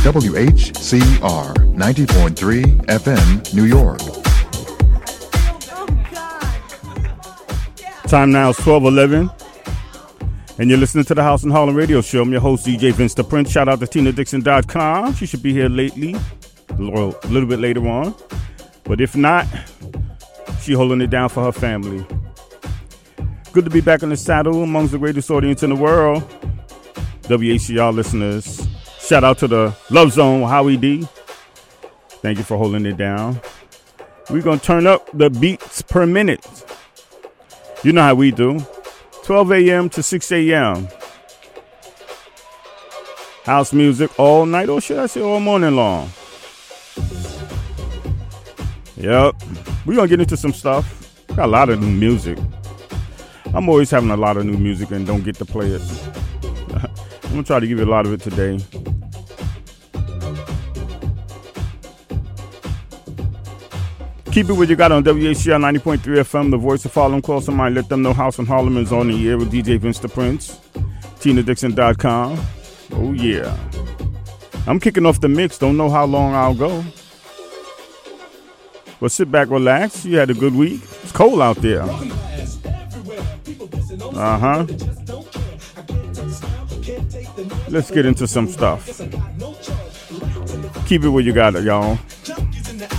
WHCR 90.3 FM, New York. Time now is 12:11, and you're listening to the House and Harlem Radio Show. I'm your host, DJ Vince the Prince. Shout out to TinaDixon.com. She should be here lately, a little bit later on. But if not, she holding it down for her family. Good to be back in the saddle amongst the greatest audience in the world. WHCR listeners. Shout out to the Love Zone, Howie D. Thank you for holding it down. We're going to turn up the beats per minute. You know how we do. 12 a.m. to 6 a.m. House music all night, or should I say all morning long? Yep. We're going to get into some stuff. Got a lot of new music. I'm always having a lot of new music and don't get to play it. I'm going to try to give you a lot of it today. Keep it what you got on WHCR 90.3 FM, the voice of Harlem. Call somebody, let them know House and Harlem is on the air with DJ Vince the Prince. TinaDixon.com. Oh, yeah. I'm kicking off the mix. Don't know how long I'll go. But sit back, relax. You had a good week. It's cold out there. Uh-huh. Let's get into some stuff. Keep it where you got it, y'all.